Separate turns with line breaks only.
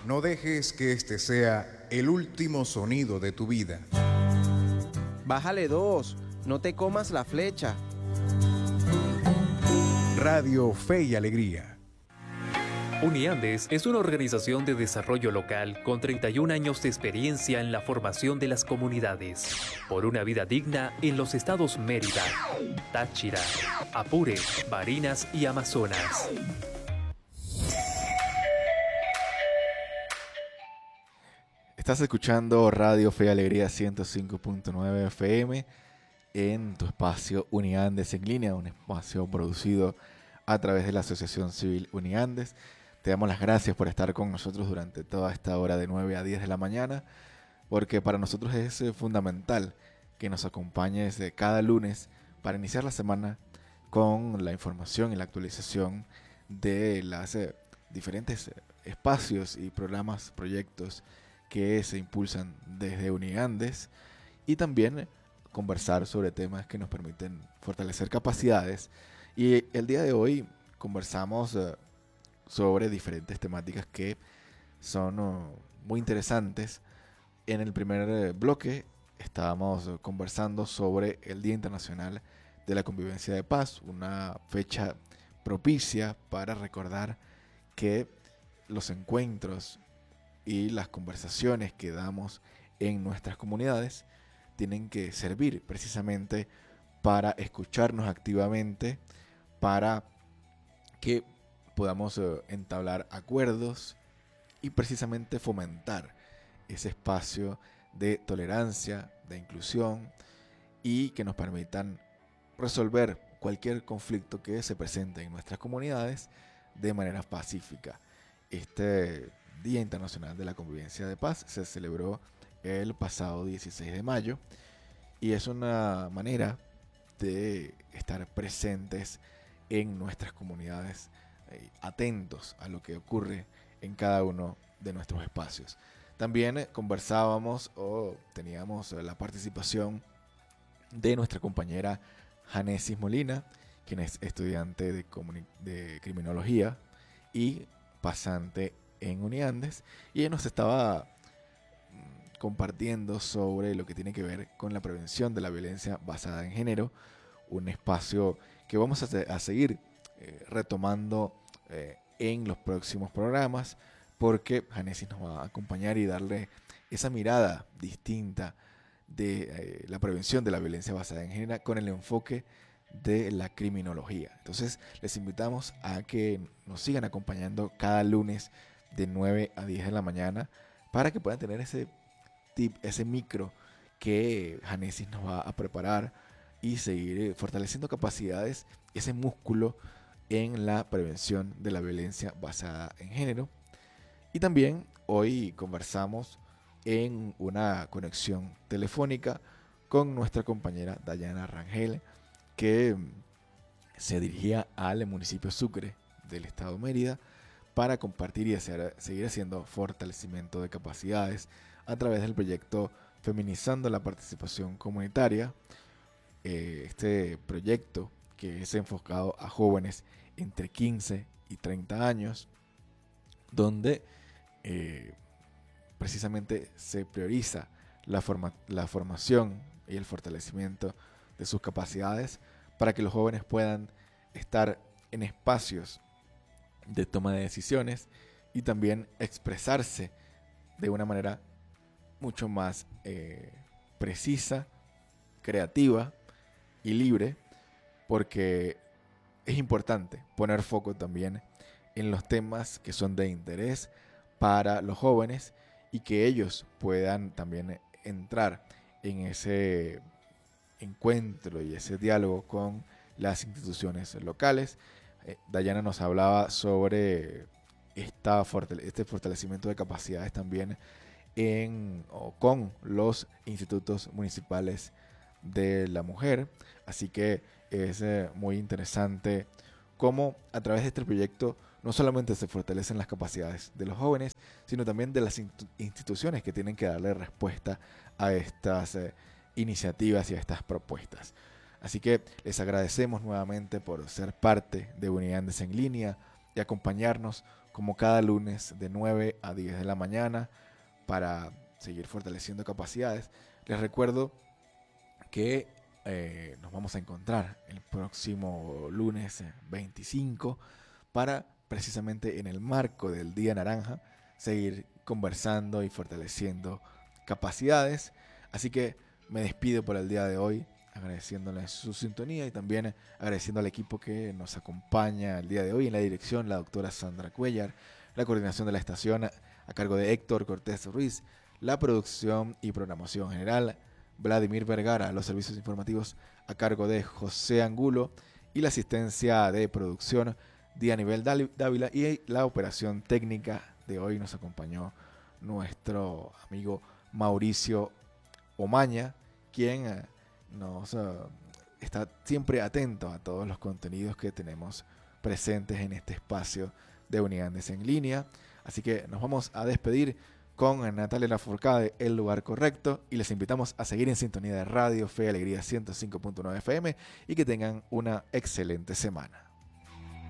No dejes que este sea el último sonido de tu vida.
Bájale 2, no te comas la flecha.
Radio Fe y Alegría.
Uniandes es una organización de desarrollo local con 31 años de experiencia en la formación de las comunidades por una vida digna en los estados Mérida, Táchira, Apure, Barinas y Amazonas.
Estás escuchando Radio Fe y Alegría 105.9 FM en tu espacio Uniandes en línea, un espacio producido a través de la Asociación Civil Uniandes. Te damos las gracias por estar con nosotros durante toda esta hora de 9 a 10 de la mañana, porque para nosotros es fundamental que nos acompañes cada lunes para iniciar la semana con la información y la actualización de los diferentes espacios y programas, proyectos que se impulsan desde Uniandes, y también conversar sobre temas que nos permiten fortalecer capacidades. Y el día de hoy conversamos sobre diferentes temáticas que son muy interesantes. En el primer bloque estábamos conversando sobre el Día Internacional de la Convivencia de Paz, una fecha propicia para recordar que los encuentros y las conversaciones que damos en nuestras comunidades tienen que servir precisamente para escucharnos activamente, para que podamos entablar acuerdos y precisamente fomentar ese espacio de tolerancia, de inclusión, y que nos permitan resolver cualquier conflicto que se presente en nuestras comunidades de manera pacífica. Este Día Internacional de la Convivencia de Paz se celebró el pasado 16 de mayo y es una manera de estar presentes en nuestras comunidades, atentos a lo que ocurre en cada uno de nuestros espacios. También conversábamos o teníamos la participación de nuestra compañera Janesis Molina, quien es estudiante de criminología y pasante en Uniandes, y ella nos estaba compartiendo sobre lo que tiene que ver con la prevención de la violencia basada en género, un espacio que vamos a seguir retomando en los próximos programas, porque Janesis nos va a acompañar y darle esa mirada distinta de la prevención de la violencia basada en género con el enfoque de la criminología. Entonces les invitamos a que nos sigan acompañando cada lunes de 9 a 10 de la mañana para que puedan tener ese tip, ese micro que Janesis nos va a preparar y seguir fortaleciendo capacidades, ese músculo en la prevención de la violencia basada en género. Y también hoy conversamos en una conexión telefónica con nuestra compañera Dayana Rangel, que se dirigía al municipio Sucre del estado Mérida para compartir y seguir haciendo fortalecimiento de capacidades a través del proyecto Feminizando la Participación Comunitaria. Este proyecto que es enfocado a jóvenes entre 15 y 30 años, donde precisamente se prioriza la formación y el fortalecimiento de sus capacidades para que los jóvenes puedan estar en espacios de toma de decisiones y también expresarse de una manera mucho más precisa, creativa y libre, porque es importante poner foco también en los temas que son de interés para los jóvenes y que ellos puedan también entrar en ese encuentro y ese diálogo con las instituciones locales. Dayana nos hablaba sobre este fortalecimiento de capacidades también con los institutos municipales de la mujer, así que es muy interesante cómo a través de este proyecto no solamente se fortalecen las capacidades de los jóvenes, sino también de las instituciones que tienen que darle respuesta a estas iniciativas y a estas propuestas. Así que les agradecemos nuevamente por ser parte de Uniandes en línea y acompañarnos como cada lunes de 9 a 10 de la mañana para seguir fortaleciendo capacidades. Les recuerdo que nos vamos a encontrar el próximo lunes 25 para precisamente en el marco del Día Naranja seguir conversando y fortaleciendo capacidades. Así que me despido por el día de hoy, agradeciéndoles su sintonía y también agradeciendo al equipo que nos acompaña el día de hoy. En la dirección, la doctora Sandra Cuellar, la coordinación de la estación a cargo de Héctor Cortés Ruiz, la producción y programación general, Vladimir Vergara, los servicios informativos a cargo de José Angulo y la asistencia de producción Dianibel Dávila, y la operación técnica de hoy nos acompañó nuestro amigo Mauricio Omaña, quien nos está siempre atento a todos los contenidos que tenemos presentes en este espacio de Uniandes en línea. Así que nos vamos a despedir con Natalia Lafourcade, El Lugar Correcto, y les invitamos a seguir en sintonía de Radio Fe y Alegría 105.9 FM y que tengan una excelente semana.